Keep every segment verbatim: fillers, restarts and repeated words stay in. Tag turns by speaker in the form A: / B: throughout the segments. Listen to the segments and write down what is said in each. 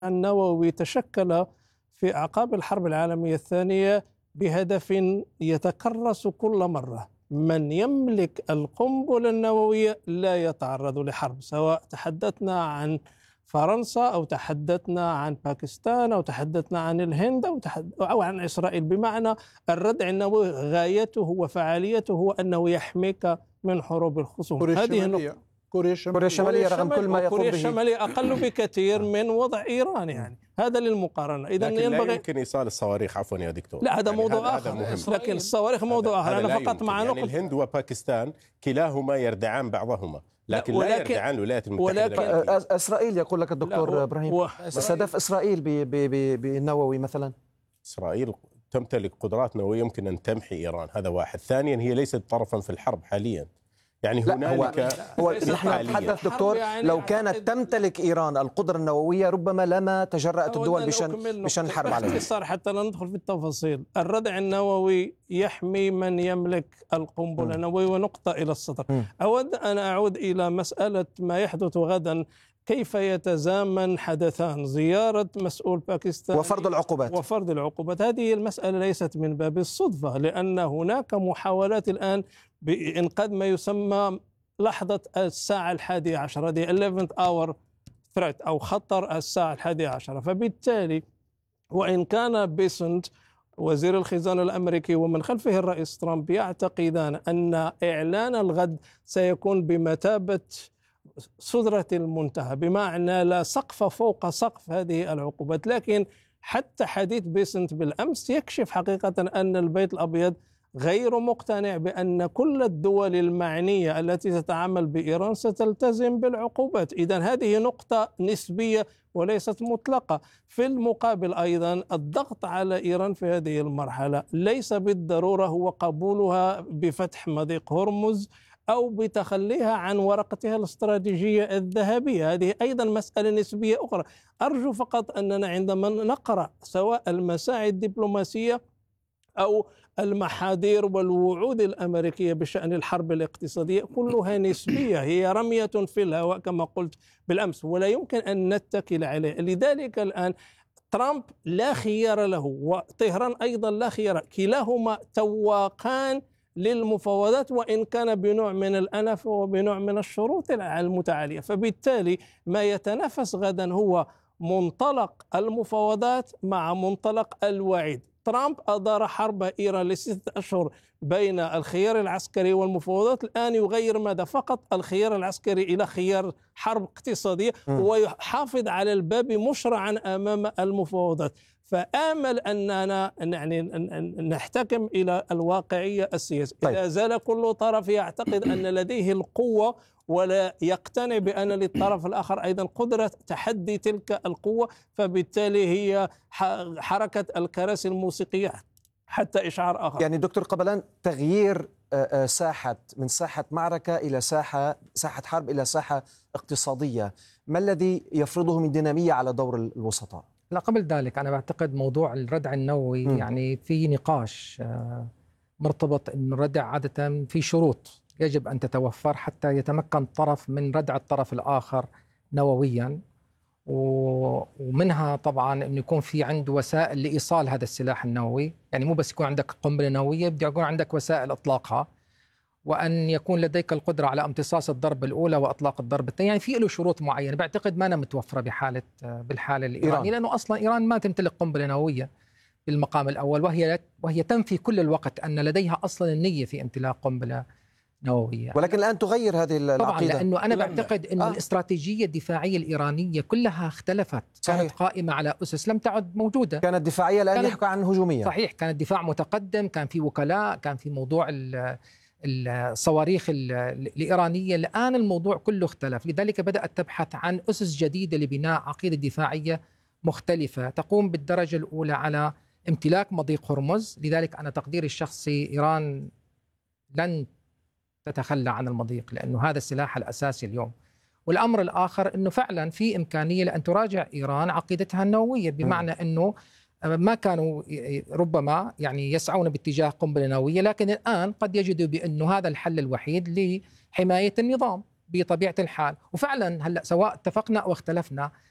A: النووي تشكل في أعقاب الحرب العالمية الثانية بهدف يتكرس كل مرة: من يملك القنبلة النووية لا يتعرض لحرب، سواء تحدثنا عن فرنسا أو تحدثنا عن باكستان أو تحدثنا عن الهند أو, تحد... أو عن إسرائيل. بمعنى الردع النووي غايته وفعاليته هو أنه يحميك من حروب الخصوم.
B: هذه النقطة. كوريا
C: الشمالية رغم كل ما يقوم به.
A: كوريا الشمالية أقل بكثير من وضع إيران، يعني هذا للمقارنة.
B: إذا ينبغي لا يمكن إيصال الصواريخ، عفوا يا دكتور.
A: لا هذا يعني موضوع آخر، لكن الصواريخ موضوع آخر. أنا فقط مع
B: يعني الهند وباكستان كلاهما يردعان بعضهما، لكن لا, لا يردعان الولايات المتحدة.
C: ولكن إسرائيل يقول لك الدكتور إبراهيم استهدف إسرائيل بالنووي مثلا.
B: إسرائيل تمتلك قدرات نووية يمكن أن تمحي إيران، هذا واحد. ثانيا هي ليست طرفا في الحرب حاليا، يعني هنالك
C: هو, هو نحن نتحدث دكتور يعني لو كانت تمتلك إيران القدرة النووية ربما لما تجرأت الدول بشان بشان الحرب عليها.
A: باختصار حتى لا ندخل في التفاصيل، الردع النووي يحمي من يملك القنبلة النووية. ونقطة إلى السطر، م. أود أن أعود إلى مسألة ما يحدث غدا، كيف يتزامن حدثان: زيارة مسؤول باكستان
C: وفرض العقوبات
A: وفرض العقوبات. هذه المسألة ليست من باب الصدفة، لأن هناك محاولات الآن بإنقاذ ما يسمى لحظة الساعة الحادية عشر، هذه eleventh hour threat أو خطر الساعة الحادية عشر. فبالتالي وإن كان بيسنت وزير الخزانة الأمريكي ومن خلفه الرئيس ترامب يعتقدان أن إعلان الغد سيكون بمثابة سدرة المنتهى، بمعنى لا سقف فوق سقف هذه العقوبات، لكن حتى حديث بيسنت بالأمس يكشف حقيقة أن البيت الأبيض غير مقتنع بأن كل الدول المعنية التي تتعامل بإيران ستلتزم بالعقوبات. إذن هذه نقطة نسبية وليست مطلقة. في المقابل أيضا الضغط على إيران في هذه المرحلة ليس بالضرورة هو قبولها بفتح مضيق هرمز أو بتخليها عن ورقتها الاستراتيجية الذهبية، هذه أيضا مسألة نسبية أخرى. أرجو فقط أننا عندما نقرأ سواء المساعي الدبلوماسية أو المحاذير والوعود الأمريكية بشأن الحرب الاقتصادية كلها نسبية، هي رمية في الهواء كما قلت بالأمس، ولا يمكن أن نتكل عليه. لذلك الآن ترامب لا خيار له وطهران أيضا لا خيار، كلاهما تواقان للمفاوضات، وإن كان بنوع من الأنف وبنوع من الشروط المتعالية. فبالتالي ما يتنافس غدا هو منطلق المفاوضات مع منطلق الوعيد. ترامب أدار حرب إيران لستة أشهر بين الخيار العسكري والمفاوضات، الآن يغير ماذا؟ فقط الخيار العسكري إلى خيار حرب اقتصادية، ويحافظ على الباب مشرعا أمام المفاوضات. فآمل أننا يعني نحتكم إلى الواقعية السياسية. طيب. إذا زال كل طرف يعتقد أن لديه القوة ولا يقتنع بأن للطرف الآخر أيضا قدرة تحدي تلك القوة، فبالتالي هي حركة الكراسي الموسيقية حتى إشعار آخر.
C: يعني دكتور قبلان، تغيير ساحة من ساحة معركة إلى ساحة ساحة حرب إلى ساحة اقتصادية، ما الذي يفرضه من دينامية على دور الوسطاء؟
D: لا، قبل ذلك أنا بعتقد موضوع الردع النووي م. يعني في نقاش مرتبط أن الردع عادة في شروط يجب أن تتوفر حتى يتمكن الطرف من ردع الطرف الآخر نوويا، ومنها طبعا أن يكون في عنده وسائل لإيصال هذا السلاح النووي. يعني مو بس يكون عندك قنبلة نووية، بدي يكون عندك وسائل إطلاقها، وأن يكون لديك القدرة على امتصاص الضربة الأولى وإطلاق الضربة الثانية. يعني في له شروط معينة بعتقد ما أنا متوفرة بحالة بالحالة الإيرانية، لأنه أصلا إيران ما تمتلك قنبلة نووية بالمقام الأول، وهي وهي تنفي كل الوقت أن لديها أصلا النية في امتلاك قنبلة نووية.
C: ولكن الآن تغير هذه العقيدة
D: طبعا، لأنه أنا بعتقد أن آه. الاستراتيجية الدفاعية الإيرانية كلها اختلفت. صحيح. كانت قائمة على أسس لم تعد موجودة،
C: كانت دفاعية الآن يحكى عن هجومية.
D: صحيح، كانت دفاع متقدم، كان في وكلاء، كان في موضوع الصواريخ الإيرانية. الآن الموضوع كله اختلف، لذلك بدأت تبحث عن أسس جديدة لبناء عقيدة دفاعية مختلفة تقوم بالدرجة الأولى على امتلاك مضيق هرمز. لذلك أنا تقديري الشخصي إيران لن تتخلى عن المضيق، لأنه هذا السلاح الأساسي اليوم. والأمر الآخر أنه فعلا في إمكانية لأن تراجع إيران عقيدتها النووية، بمعنى أنه ما كانوا ربما يعني يسعون باتجاه قنبلة نووية، لكن الآن قد يجدوا بأنه هذا الحل الوحيد لحماية النظام بطبيعة الحال. وفعلا هلأ سواء اتفقنا أو اختلفنا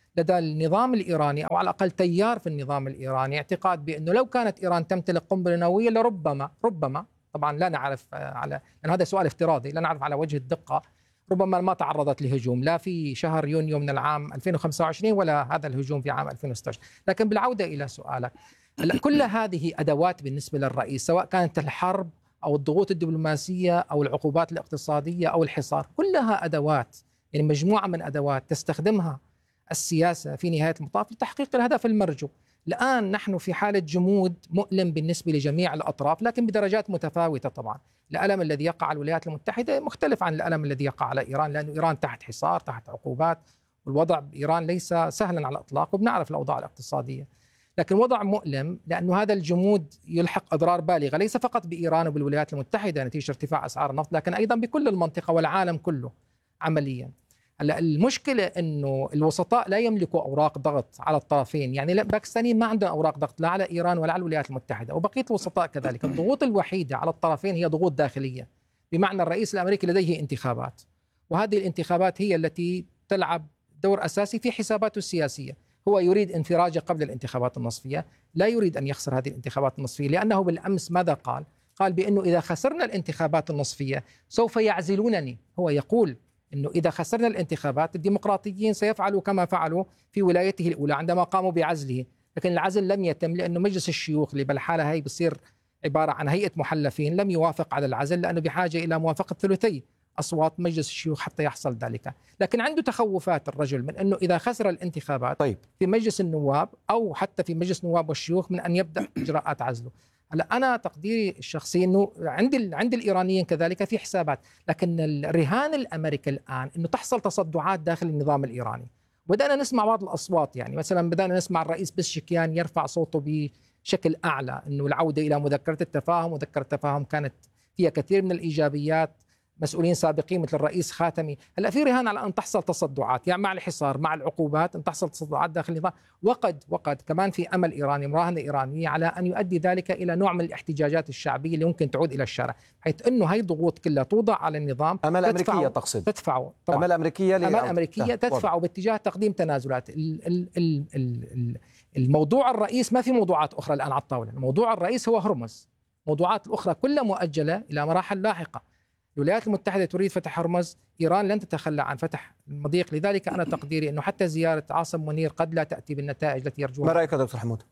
D: لدى النظام الإيراني أو على الأقل تيار في النظام الإيراني اعتقاد بأنه لو كانت إيران تمتلك قنبلة نووية لربما ربما طبعا لا نعرف على لأن هذا سؤال افتراضي لا نعرف على وجه الدقة ربما ما تعرضت لهجوم لا في شهر يونيو من العام ألفين وخمسة وعشرين ولا هذا الهجوم في عام ألفين وستة عشر. لكن بالعودة إلى سؤالك، كل هذه أدوات بالنسبة للرئيس سواء كانت الحرب أو الضغوط الدبلوماسية أو العقوبات الاقتصادية أو الحصار، كلها أدوات يعني مجموعة من أدوات تستخدمها السياسة في نهاية المطاف لتحقيق الهدف المرجو. الآن نحن في حالة جمود مؤلم بالنسبة لجميع الأطراف لكن بدرجات متفاوتة. طبعا الألم الذي يقع على الولايات المتحدة مختلف عن الألم الذي يقع على إيران، لأن إيران تحت حصار تحت عقوبات، والوضع بإيران ليس سهلا على الإطلاق وبنعرف الأوضاع الاقتصادية، لكن وضع مؤلم لأنه هذا الجمود يلحق أضرار بالغة ليس فقط بإيران وبالولايات المتحدة نتيجة ارتفاع أسعار النفط لكن أيضا بكل المنطقة والعالم كله عمليا. هلا المشكلة أنه الوسطاء لا يملكوا أوراق ضغط على الطرفين، يعني الباكستانيين ما عندهم أوراق ضغط لا على إيران ولا على الولايات المتحدة وبقية الوسطاء كذلك. الضغوط الوحيدة على الطرفين هي ضغوط داخلية، بمعنى الرئيس الأمريكي لديه انتخابات، وهذه الانتخابات هي التي تلعب دور أساسي في حساباته السياسية. هو يريد انفراجه قبل الانتخابات النصفية، لا يريد أن يخسر هذه الانتخابات النصفية، لأنه بالأمس ماذا قال؟ قال بأنه إذا خسرنا الانتخابات النصفية سوف يعزلونني. هو يقول أنه إذا خسرنا الانتخابات الديمقراطيين سيفعلوا كما فعلوا في ولايته الأولى عندما قاموا بعزله، لكن العزل لم يتم لأنه مجلس الشيوخ اللي بالحالة هي بصير عبارة عن هيئة محلفين لم يوافق على العزل لأنه بحاجة إلى موافقة ثلثي أصوات مجلس الشيوخ حتى يحصل ذلك. لكن عنده تخوفات الرجل من أنه إذا خسر الانتخابات طيب. في مجلس النواب أو حتى في مجلس النواب والشيوخ من أن يبدأ إجراءات عزله. هلا أنا تقديري الشخصي أنه عند عند الإيرانيين كذلك في حسابات، لكن الرهان الأمريكي الآن أنه تحصل تصدعات داخل النظام الإيراني. بدأنا نسمع بعض الأصوات، يعني مثلا بدأنا نسمع الرئيس بشكيان يرفع صوته بشكل أعلى أنه العودة إلى مذكرة التفاهم، مذكرة التفاهم كانت فيها كثير من الإيجابيات، مسؤولين سابقين مثل الرئيس خاتمي. هلا في رهان على ان تحصل تصدعات، يعني مع الحصار مع العقوبات ان تحصل تصدعات داخل النظام، وقد وقد كمان في امل ايراني مراهنه ايرانيه على ان يؤدي ذلك الى نوع من الاحتجاجات الشعبيه اللي ممكن تعود الى الشارع، حيث انه هي الضغوط كلها توضع على النظام.
C: امل امريكيه تقصد؟
D: تدفعه
C: طبعا. امل امريكيه
D: امل امريكيه تدفعه باتجاه تقديم تنازلات. ال ال ال ال الموضوع الرئيس ما في موضوعات اخرى الان على الطاوله، الموضوع الرئيس هو هرمز، موضوعات الاخرى كلها مؤجله الى مراحل لاحقه. الولايات المتحدة تريد فتح هرمز، إيران لن تتخلى عن فتح المضيق، لذلك أنا تقديري أنه حتى زيارة عاصم منير قد لا تأتي بالنتائج التي يرجوها.
C: ما رأيك دكتور حمود؟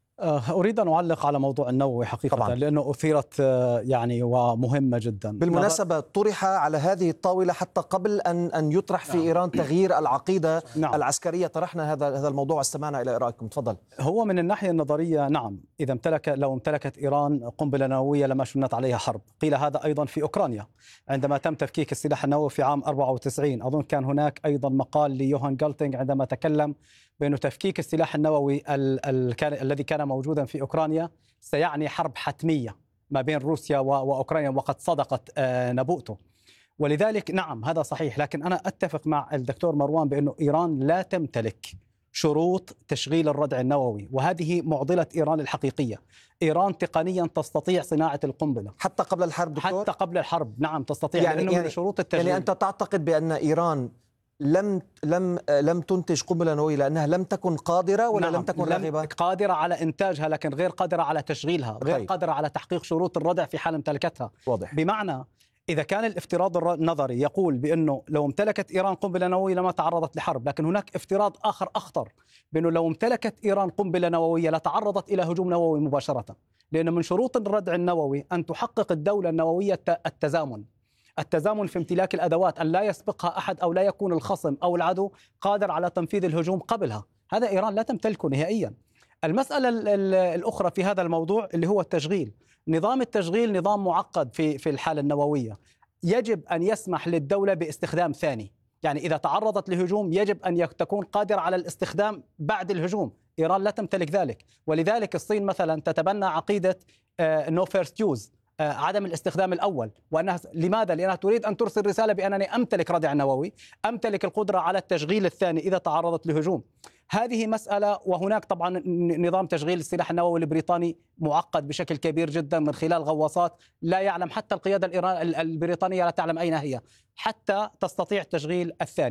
E: أريد أن أعلق على موضوع النووي حقيقة طبعا. لأنه أثيرت يعني ومهمة جدا.
C: بالمناسبة طرح على هذه الطاولة حتى قبل أن أن يطرح في نعم. إيران تغيير العقيدة نعم. العسكرية، طرحنا هذا هذا الموضوع واستمعنا إلى آرائكم. تفضل.
E: هو من الناحية النظرية نعم، إذا امتلك لو امتلكت إيران قنبلة نووية لما شنت عليها حرب. قيل هذا أيضا في أوكرانيا عندما تم تفكيك السلاح النووي في عام أربعة وتسعين. أظن كان هناك أيضا مقال ليوهان جالتينغ عندما تكلم بأنه تفكيك السلاح النووي ال ال كان الذي كان موجودا في أوكرانيا سيعني حرب حتمية ما بين روسيا وأوكرانيا، وقد صدقت نبوءته. ولذلك نعم هذا صحيح، لكن أنا أتفق مع الدكتور مروان بأنه إيران لا تمتلك شروط تشغيل الردع النووي، وهذه معضلة إيران الحقيقية. إيران تقنيا تستطيع صناعة القنبلة
C: حتى قبل الحرب دكتور؟
E: حتى قبل الحرب نعم تستطيع،
C: يعني
E: لأنه
C: يعني
E: من شروط التشغيل.
C: يعني أنت تعتقد بأن إيران لم لم لم تنتج قنبلة نووية لأنها لم تكن قادرة ولا نعم. لم تكن راغبة؟
E: قادرة على إنتاجها لكن غير قادرة على تشغيلها، غير طيب. قادرة على تحقيق شروط الردع في حال امتلكتها.
C: واضح.
E: بمعنى إذا كان الافتراض النظري يقول بأنه لو امتلكت إيران قنبلة نووية لما تعرضت لحرب، لكن هناك افتراض آخر أخطر بأنه لو امتلكت إيران قنبلة نووية لتعرضت إلى هجوم نووي مباشرة، لأن من شروط الردع النووي أن تحقق الدولة النووية التزامن التزامن في امتلاك الأدوات، أن لا يسبقها أحد أو لا يكون الخصم أو العدو قادر على تنفيذ الهجوم قبلها. هذا إيران لا تمتلكه نهائيا. المسألة الأخرى في هذا الموضوع اللي هو التشغيل. نظام التشغيل نظام معقد في في الحالة النووية، يجب أن يسمح للدولة باستخدام ثاني، يعني إذا تعرضت لهجوم يجب أن تكون قادرة على الاستخدام بعد الهجوم. إيران لا تمتلك ذلك، ولذلك الصين مثلا تتبنى عقيدة نو فيرست يوز، عدم الاستخدام الأول. وأنها لماذا؟ لأنها تريد أن ترسل رسالة بأنني أمتلك ردع نووي، أمتلك القدرة على التشغيل الثاني إذا تعرضت لهجوم. هذه مسألة. وهناك طبعا نظام تشغيل السلاح النووي البريطاني معقد بشكل كبير جدا من خلال غواصات لا يعلم حتى القيادة البريطانية لا تعلم أين هي حتى تستطيع تشغيل الثاني.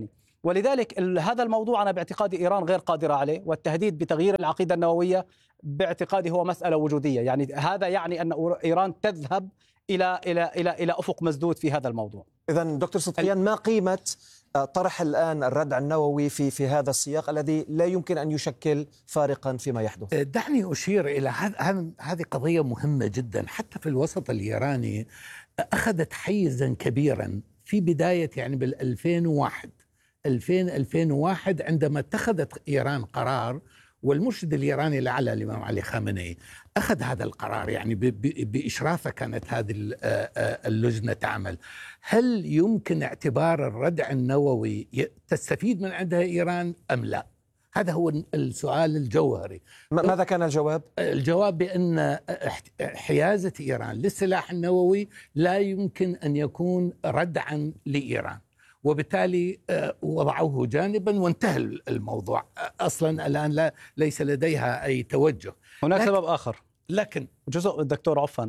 E: ولذلك هذا الموضوع أنا باعتقادي إيران غير قادرة عليه، والتهديد بتغيير العقيدة النووية باعتقادي هو مسألة وجودية. يعني هذا يعني أن إيران تذهب إلى إلى إلى إلى أفق مسدود في هذا الموضوع.
C: إذا دكتور صدقيان، ما قيمة طرح الآن الردع النووي في في هذا السياق الذي لا يمكن أن يشكل فارقا فيما يحدث؟
F: دعني أشير إلى هذه قضية مهمة جدا. حتى في الوسط الإيراني أخذت حيزا كبيرا في بداية يعني بالألفين وواحد ألفين ألفين وواحد عندما اتخذت إيران قرار، والمرشد الإيراني الأعلى الإمام علي خامنئي أخذ هذا القرار، يعني بإشرافه كانت هذه اللجنة تعمل. هل يمكن اعتبار الردع النووي تستفيد من عندها إيران أم لا؟ هذا هو السؤال الجوهري.
C: ماذا كان الجواب؟
F: الجواب بأن حيازة إيران للسلاح النووي لا يمكن أن يكون ردعا لإيران، وبالتالي وضعوه جانبا وانتهى الموضوع. أصلا الآن لا ليس لديها أي توجه.
E: هناك سبب آخر،
F: لكن
E: جزء الدكتور عفوا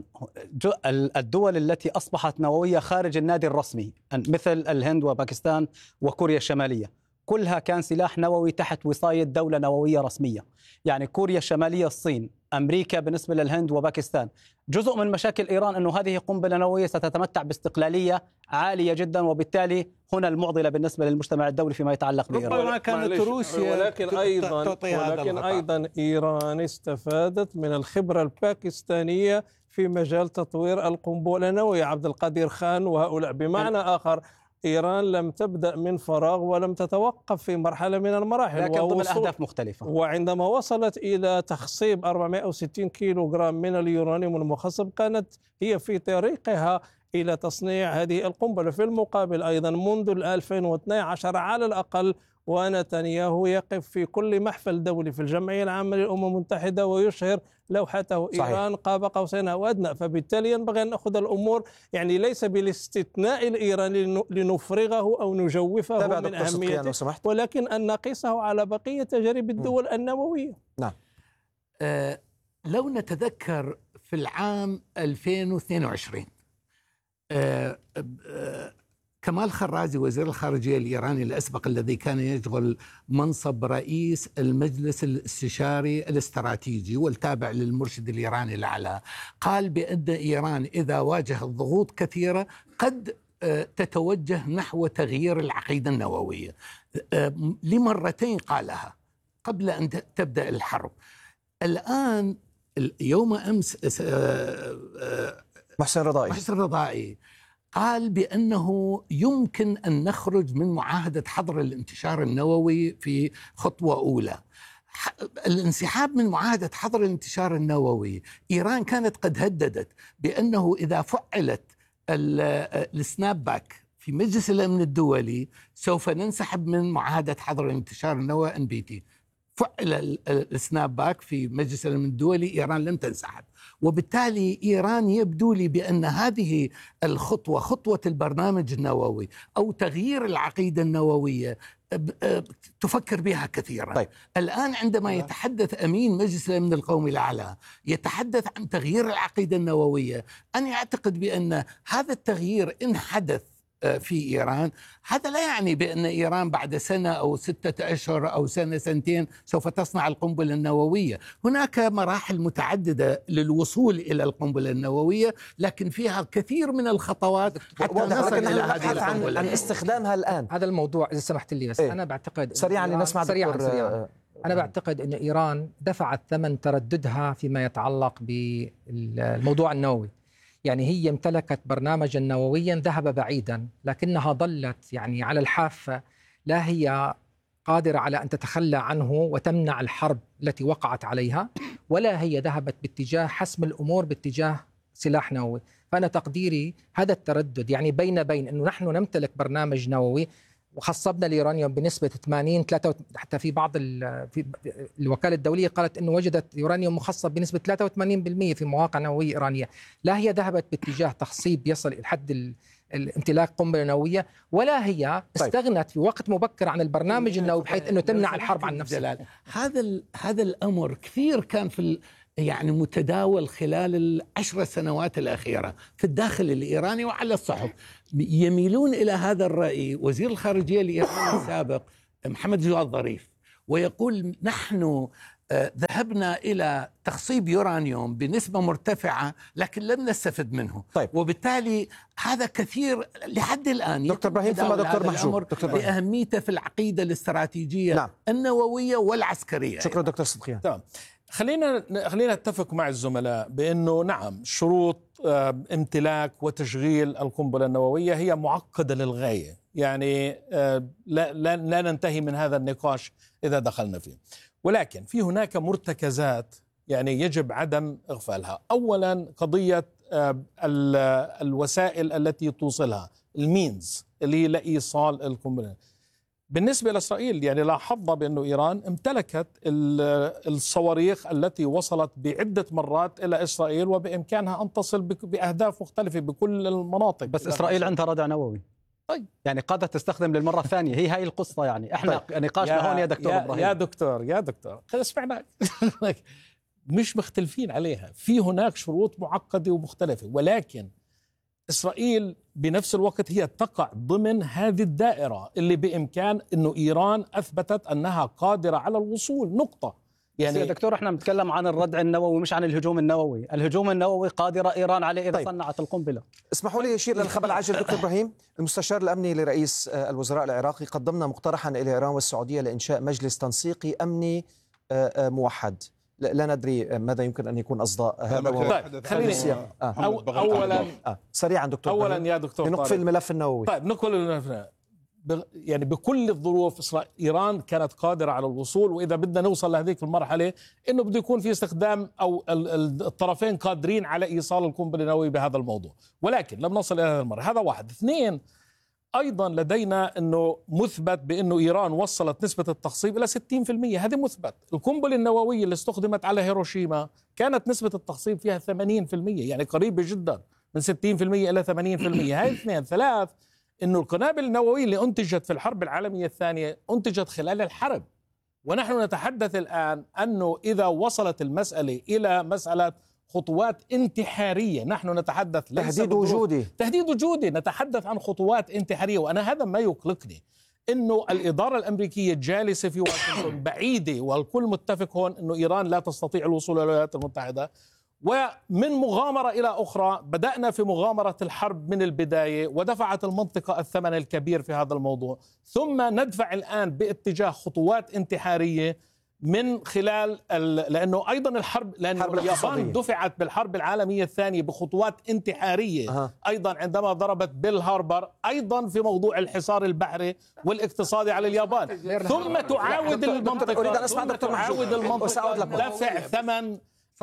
E: الدول التي أصبحت نووية خارج النادي الرسمي مثل الهند وباكستان وكوريا الشمالية، كلها كان سلاح نووي تحت وصاية دولة نووية رسمية. يعني كوريا الشمالية الصين، أمريكا بالنسبة للهند وباكستان. جزء من مشاكل إيران أنه هذه قنبلة نووية ستتمتع باستقلالية عالية جدا، وبالتالي هنا المعضلة بالنسبة للمجتمع الدولي فيما يتعلق بإيران.
A: ربما كانت روسيا ولكن أيضا ولكن أيضا إيران استفادت من الخبرة الباكستانية في مجال تطوير القنبلة النووية. عبد القادر خان وهؤلاء. بمعنى آخر، إيران لم تبدأ من فراغ ولم تتوقف في مرحلة من المراحل،
E: لكن ضمن أهداف مختلفة.
A: وعندما وصلت إلى تخصيب أربعمائة وستين كيلو جرام من اليورانيوم المخصب كانت هي في طريقها إلى تصنيع هذه القنبلة. في المقابل أيضا منذ ألفين واثني عشر على الأقل ونتنياهو يقف في كل محفل دولي في الجمعية العامة للأمم المتحدة ويشهر لوحته صحيح. إيران قاب قوسين أو أدنى. فبالتالي ينبغي أن نأخذ الأمور يعني ليس بالاستثناء الإيراني لنفرغه أو نجوفه من أهميته، ولكن أن نقيسه على بقية تجارب الدول النووية.
C: نعم.
F: آه لو نتذكر في العام ألفين واثنين وعشرين آه آه كمال خرازي وزير الخارجية الإيراني الأسبق الذي كان يشغل منصب رئيس المجلس الاستشاري الاستراتيجي والتابع للمرشد الإيراني الأعلى، قال بأن إيران إذا واجهت ضغوط كثيرة قد تتوجه نحو تغيير العقيدة النووية. لمرتين قالها قبل أن تبدأ الحرب. الآن يوم أمس
C: محسن رضائي
F: محسن رضائي قال بأنه يمكن أن نخرج من معاهدة حظر الانتشار النووي في خطوة أولى. الانسحاب من معاهدة حظر الانتشار النووي، إيران كانت قد هددت بأنه إذا فعلت السناب باك في مجلس الأمن الدولي سوف ننسحب من معاهدة حظر الانتشار النووي إن بي تي. فعل السناب باك في مجلس الأمن الدولي، إيران لم تنسحب، وبالتالي إيران يبدو لي بأن هذه الخطوة خطوة البرنامج النووي أو تغيير العقيدة النووية تفكر بها كثيرا. طيب. الآن عندما يتحدث أمين مجلس الأمن القومي الأعلى يتحدث عن تغيير العقيدة النووية، أنا أعتقد بأن هذا التغيير إن حدث في إيران هذا لا يعني بأن إيران بعد سنة أو ستة أشهر أو سنة سنتين سوف تصنع القنبلة النووية. هناك مراحل متعددة للوصول إلى القنبلة النووية، لكن فيها كثير من الخطوات حتى نصل إلى هذه القنبلة
C: عن استخدامها الآن.
D: هذا الموضوع إذا سمحت لي بس إيه؟ أنا بعتقد
C: سريعا لنسمع
D: سريعا, سريعا. أنا بعتقد أن إيران دفعت ثمن ترددها فيما يتعلق بالموضوع النووي. يعني هي امتلكت برنامجا نوويا ذهب بعيدا، لكنها ظلت يعني على الحافة، لا هي قادرة على أن تتخلى عنه وتمنع الحرب التي وقعت عليها، ولا هي ذهبت باتجاه حسم الأمور باتجاه سلاح نووي. فأنا تقديري هذا التردد يعني بين بين أنه نحن نمتلك برنامج نووي وخصبنا اليورانيوم بنسبة ثمانين ثلاثة حتى في بعض في الوكالة الدولية قالت أنه وجدت يورانيوم مخصب بنسبة ثلاثة وثمانين بالمئة في مواقع نووية إيرانية. لا هي ذهبت باتجاه تخصيب يصل إلى حد الامتلاك قنبلة نووية، ولا هي استغنت في وقت مبكر عن البرنامج النووي بحيث أنه تمنع الحرب عن نفسها.
F: هذا هذا الأمر كثير كان في يعني متداول خلال العشر سنوات الأخيرة في الداخل الإيراني وعلى الصحف، يميلون إلى هذا الرأي وزير الخارجية الإيراني السابق محمد جواد ظريف، ويقول نحن ذهبنا إلى تخصيب يورانيوم بنسبة مرتفعة لكن لم نستفد منه.
C: طيب.
F: وبالتالي هذا كثير لحد الآن
C: دكتور إبراهيم ثم دكتور محجوب
F: بأهميته في العقيدة الاستراتيجية
C: نعم.
F: النووية والعسكرية.
C: شكرا دكتور صدقيان.
A: تمام. خلينا خلينا نتفق مع الزملاء بأنه نعم شروط امتلاك وتشغيل القنبلة النووية هي معقدة للغاية، يعني لا, لا, لا ننتهي من هذا النقاش إذا دخلنا فيه، ولكن في هناك مرتكزات يعني يجب عدم إغفالها. أولا قضية الوسائل التي توصلها، المينز اللي هي لإيصال القنبلة. بالنسبة لإسرائيل يعني لاحظنا بأنه إيران امتلكت الصواريخ التي وصلت بعدة مرات إلى إسرائيل وبإمكانها أن تصل بأهداف مختلفة بكل المناطق.
E: بس إسرائيل عندها ردع نووي.
A: طيب
E: يعني قادة تستخدم للمرة الثانية، هي هاي القصة. يعني احنا طيب. نقاشنا هون يا دكتور
A: يا
E: إبراهيم.
A: يا دكتور يا دكتور اسمعنا مش مختلفين عليها، في هناك شروط معقدة ومختلفة، ولكن إسرائيل بنفس الوقت هي تقع ضمن هذه الدائرة اللي بإمكان أنه إيران أثبتت أنها قادرة على الوصول، نقطة.
E: يعني يا دكتور احنا بنتكلم عن الردع النووي مش عن الهجوم النووي. الهجوم النووي قادرة إيران عليه إذا طيب. صنعت القنبلة.
C: اسمحوا لي أشير للخبر العاجل دكتور إبراهيم. المستشار الأمني لرئيس الوزراء العراقي قدمنا مقترحا إلى إيران والسعودية لإنشاء مجلس تنسيقي أمني موحد. لا ندري ماذا يمكن أن يكون أصداء هذا.
A: طيب خليني
C: آه.
A: أو أولا
C: آه. سريعا دكتور
A: أولا يا دكتور
C: نقفل الملف النووي.
A: طيب نقفل الملف. يعني بكل الظروف إيران كانت قادرة على الوصول، وإذا بدنا نوصل لهذيك المرحلة إنه بده يكون في استخدام أو الطرفين قادرين على إيصال القنبلة النووية بهذا الموضوع، ولكن لم نصل إلى هذا المرحلة. هذا واحد. اثنين، أيضا لدينا أنه مثبت بأنه إيران وصلت نسبة التخصيب إلى ستين بالمئة. هذه مثبت. القنبلة النووية اللي استخدمت على هيروشيما كانت نسبة التخصيب فيها ثمانين بالمئة، يعني قريبة جدا من ستين بالمئة إلى ثمانين بالمئة. هاي اثنين. ثلاث، أنه القنابل النووية اللي أنتجت في الحرب العالمية الثانية أنتجت خلال الحرب، ونحن نتحدث الآن أنه إذا وصلت المسألة إلى مسألة خطوات انتحارية، نحن نتحدث ليس
C: تهديد وجودي
A: تهديد وجودي نتحدث عن خطوات انتحارية. وأنا هذا ما يقلقني، إنه الإدارة الأمريكية جالسة في واشنطن بعيدة، والكل متفق هون إنه إيران لا تستطيع الوصول إلى الولايات المتحدة، ومن مغامرة إلى أخرى بدأنا في مغامرة الحرب من البداية ودفعت المنطقة الثمن الكبير في هذا الموضوع، ثم ندفع الآن باتجاه خطوات انتحارية من خلال لأنه أيضا الحرب لأن اليابان دفعت بالحرب العالمية الثانية بخطوات انتحارية أه. أيضا عندما ضربت بيل هاربر، أيضا في موضوع الحصار البحري والاقتصادي على اليابان، ثم تعاود المنطقة ثم تعاود المنطقة دفع ثمن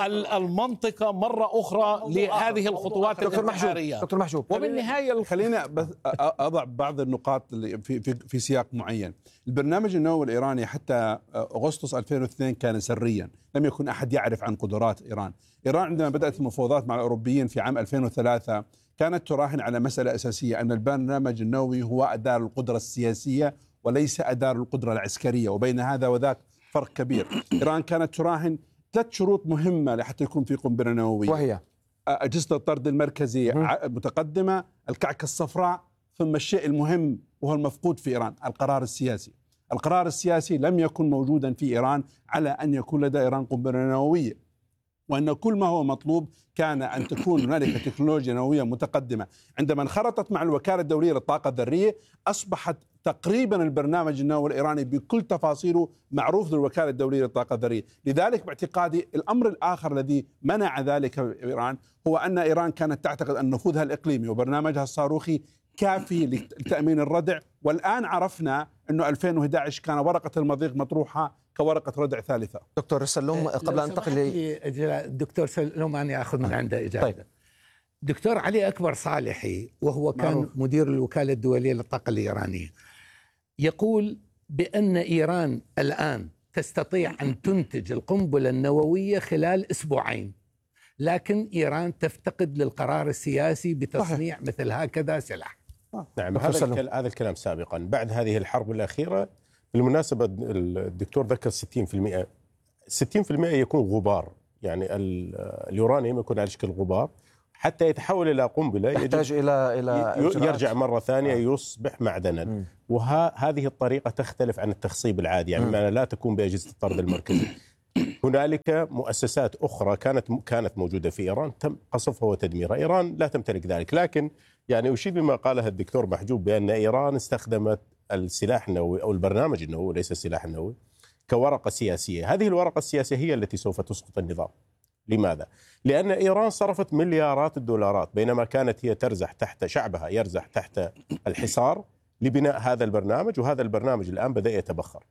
A: المنطقة مرة أخرى لهذه الخطوات الانتحارية.
C: دكتور محجوب،
G: وبالنهاية خلينا بس أضع بعض النقاط اللي في في في سياق معين. البرنامج النووي الإيراني حتى أغسطس ألفين واثنين كان سريا، لم يكن أحد يعرف عن قدرات إيران. إيران عندما بدأت المفاوضات مع الأوروبيين في عام ألفين وثلاثة كانت تراهن على مسألة أساسية، أن البرنامج النووي هو أداة القدرة السياسية وليس أداة القدرة العسكرية، وبين هذا وذاك فرق كبير. إيران كانت تراهن ثلاث شروط مهمة لحتى يكون في قنبلة نووية،
C: وهي
G: أجهزة الطرد المركزي متقدمة، الكعكة الصفراء، ثم الشيء المهم وهو المفقود في إيران، القرار السياسي. القرار السياسي لم يكن موجودا في إيران على أن يكون لدى إيران قنبلة نووية، وأن كل ما هو مطلوب كان أن تكون هنالك تكنولوجيا نووية متقدمة. عندما انخرطت مع الوكالة الدولية للطاقة الذرية أصبحت تقريبا البرنامج النووي الإيراني بكل تفاصيله معروف للوكالة الدولية للطاقة الذرية. لذلك باعتقادي الأمر الآخر الذي منع ذلك إيران هو أن إيران كانت تعتقد أن نفوذها الإقليمي وبرنامجها الصاروخي كافي لتأمين الردع، والآن عرفنا أنه ألفين وأحد عشر كان ورقة المضيق مطروحة كورقة ردع ثالثة.
C: دكتور سلوم، قبل أن أنتقل
F: لي دكتور سلوم أنا أخذ من عنده إجابة. طيب. دكتور علي أكبر صالحي وهو كان معروف. مدير الوكالة الدولية للطاقة الإيرانية يقول بأن إيران الآن تستطيع أن تنتج القنبلة النووية خلال أسبوعين، لكن إيران تفتقد للقرار السياسي بتصنيع صحيح. مثل هكذا سلاح.
B: نعم، هذا الكلام, هذا الكلام سابقا. بعد هذه الحرب الأخيرة بالمناسبة الدكتور ذكر ستين بالمئة، ستين بالمئة يكون غبار، يعني اليورانيوم يكون على شكل غبار، حتى يتحول إلى قنبلة
C: يحتاج إلى إلى
B: يرجع مرة ثانية يصبح معدنا. وهذه الطريقة تختلف عن التخصيب العادي، يعني معنى لا تكون بأجهزة الطرد المركزي. هنالك مؤسسات أخرى كانت كانت موجودة في إيران تم قصفها وتدميرها. إيران لا تمتلك ذلك، لكن يعني أشير بما قاله الدكتور محجوب بأن إيران استخدمت السلاح النووي أو البرنامج النووي ليس السلاح النووي كورقة سياسية. هذه الورقة السياسية هي التي سوف تسقط النظام. لماذا؟ لأن إيران صرفت مليارات الدولارات بينما كانت هي ترزح تحت شعبها يرزح تحت الحصار لبناء هذا البرنامج، وهذا البرنامج الآن بدأ يتبخر.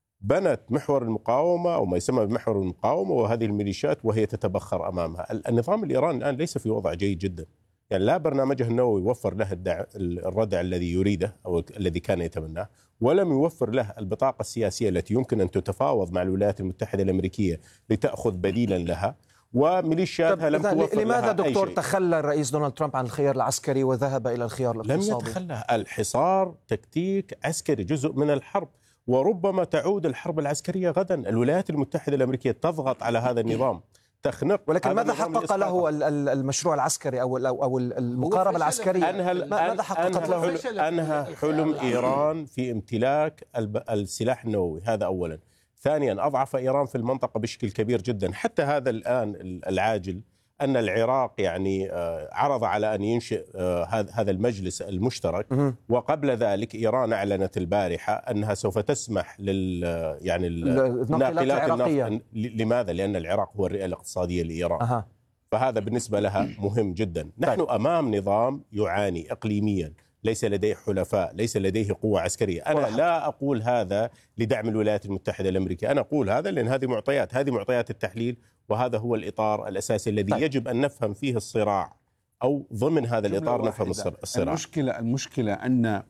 B: بنت محور المقاومة أو ما يسمى بمحور المقاومة وهذه الميليشيات وهي تتبخر أمامها. النظام الإيراني الآن ليس في وضع جيد جدا، يعني لا برنامجه النووي يوفر له الردع الذي يريده أو الذي كان يتمناه، ولم يوفر له البطاقة السياسية التي يمكن أن تتفاوض مع الولايات المتحدة الأمريكية لتأخذ بديلا لها، وميليشياتها لم توفر
C: لماذا
B: لها
C: دكتور
B: أي شيء.
C: تخلى الرئيس دونالد ترامب عن الخيار العسكري وذهب إلى الخيار الاقتصادي؟
B: لم يتخلى. الحصار تكتيك عسكري جزء من الحرب، وربما تعود الحرب العسكرية غدا. الولايات المتحدة الأمريكية تضغط على هذا النظام تخنق.
C: ولكن ماذا حقق له المشروع العسكري أو أو المقاربة العسكرية؟
B: أنهى
C: ماذا حققت له؟
B: أنهى حلم إيران في امتلاك السلاح النووي، هذا أولا. ثانيا أضعف إيران في المنطقة بشكل كبير جدا. حتى هذا الآن العاجل أن العراق يعني عرض على أن ينشئ هذا المجلس المشترك، وقبل ذلك إيران أعلنت البارحة أنها سوف تسمح لل يعني
C: الناقلات العراقية.
B: لماذا؟ لأن العراق هو الرئة الاقتصادية لإيران.
C: أه.
B: فهذا بالنسبة لها مهم جدا. نحن أمام نظام يعاني إقليميا، ليس لديه حلفاء، ليس لديه قوة عسكرية. أنا لا أقول هذا لدعم الولايات المتحدة الأمريكية، أنا أقول هذا لأن هذه معطيات، هذه معطيات التحليل، وهذا هو الإطار الأساسي الذي طيب. يجب أن نفهم فيه الصراع، أو ضمن هذا الإطار نفهم الصراع.
G: المشكلة المشكلة أن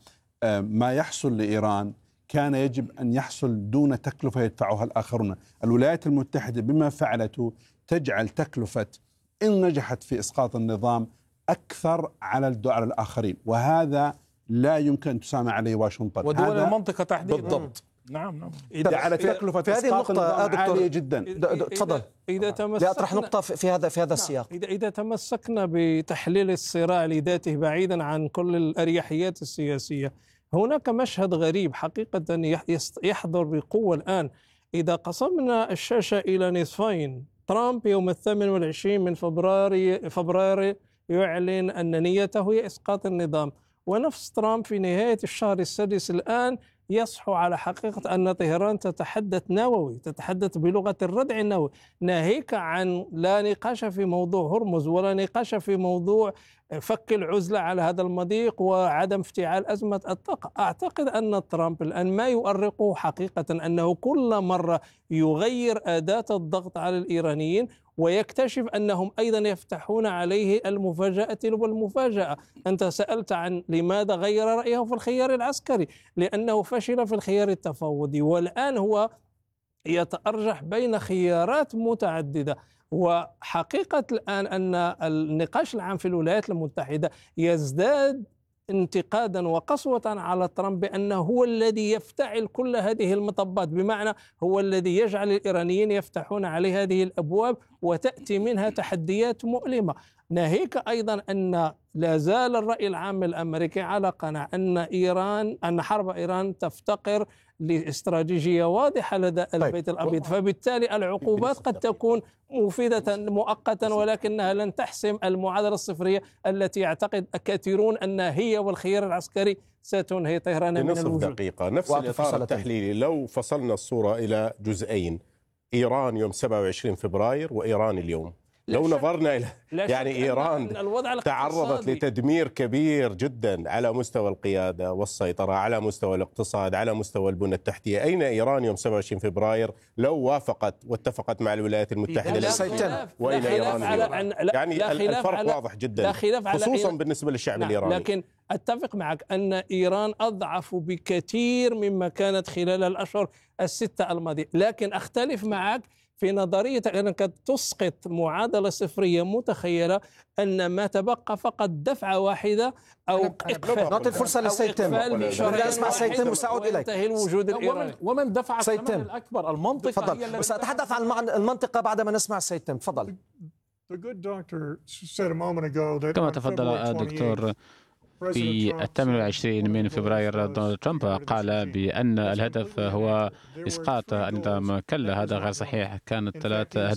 G: ما يحصل لإيران كان يجب أن يحصل دون تكلفة يدفعها الآخرون. الولايات المتحدة بما فعلته تجعل تكلفة إن نجحت في إسقاط النظام أكثر على على الآخرين، وهذا لا يمكن أن تسامح عليه واشنطن
H: ودول المنطقة تحديدا.
B: بالضبط.
H: نعم نعم.
G: إذا على تكلفة
C: في هذه النقطة
G: عالية جدا.
C: تفضل.
A: إذا تمسكنا
C: لأطرح نقطة في هذا في هذا السياق.
A: إذا إذا تمسكنا بتحليل الصراع لذاته بعيدا عن كل الأريحيات السياسية، هناك مشهد غريب حقيقة يحضر بقوة الآن. إذا قسمنا الشاشة إلى نصفين، ترامب يوم الثامن والعشرين من فبراير فبراير يعلن أن نيته هي إسقاط النظام، ونفس ترامب في نهاية الشهر السادس الآن يصحو على حقيقة أن طهران تتحدث نووي، تتحدث بلغة الردع النووي، ناهيك عن لا نقاش في موضوع هرمز ولا نقاش في موضوع فك العزلة على هذا المضيق وعدم افتعال أزمة الطاقة. أعتقد أن ترامب الآن ما يؤرقه حقيقة أنه كل مرة يغير أداة الضغط على الإيرانيين ويكتشف أنهم أيضا يفتحون عليه المفاجأة والمفاجأة. أنت سألت عن لماذا غير رأيه في الخيار العسكري، لأنه فشل في الخيار التفاوضي، والآن هو يتأرجح بين خيارات متعددة. وحقيقة الآن أن النقاش العام في الولايات المتحدة يزداد انتقادا وقسوة على ترامب بأنه هو الذي يفتعل كل هذه المطبات، بمعنى هو الذي يجعل الإيرانيين يفتحون عليه هذه الأبواب وتأتي منها تحديات مؤلمة. ناهيك أيضا أن لا زال الرأي العام الأمريكي على قناعة أن إيران أن حرب إيران تفتقر لاستراتيجية واضحة لدى البيت الأبيض، فبالتالي العقوبات قد تكون مفيدة مؤقتا ولكنها لن تحسم المعادلة الصفرية التي يعتقد كثيرون أنها هي والخيار العسكري ستنهي طهران من الوجود.
B: دقيقة نفس الإطار التحليلي. لو فصلنا الصورة إلى جزئين، إيران يوم سبعة وعشرين فبراير وإيران اليوم، لو نظرنا إلى يعني إيران تعرضت لتدمير كبير جدا على مستوى القيادة والسيطرة، على مستوى الاقتصاد، على مستوى البنى التحتية. أين إيران يوم سبعة وعشرين فبراير لو وافقت واتفقت مع الولايات المتحدة الأمريكية؟ وأين إيران يعني الفرق واضح جدا، خصوصا بالنسبة للشعب
A: نعم
B: الإيراني.
A: لكن أتفق معك أن إيران أضعف بكثير مما كانت خلال الأشهر الستة الماضية، لكن أختلف معك في نظرية أنك تسقط معادلة صفرية متخيلة أن ما تبقى فقط دفعة واحدة أو إقفال.
C: نعطي الفرصة للسيد تيم. بدي أسمع سيد تيم وسأعود إليك.
A: وينتهي الوجود الإيراني.
H: ومن دفع الثمن
C: تيم.
H: الأكبر؟ المنطقة
C: تفضل.
H: هي التي
C: وسأتحدث عن المنطقة بعدما نسمع السيد تيم. تفضل.
I: كما تفضل الدكتور، في الثامن والعشرين من فبراير دونالد ترامب قال بأن الهدف هو إسقاط النظام. كلا، هذا غير صحيح. كانت ثلاث أهداف